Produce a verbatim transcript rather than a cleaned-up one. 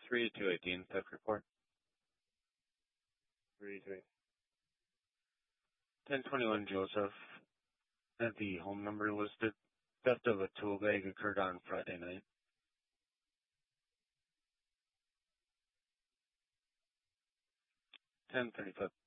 three two eighteen, theft report. three two eight. ten twenty-one Joseph, at the home number listed. Theft of a tool bag occurred on Friday night. ten thirty-five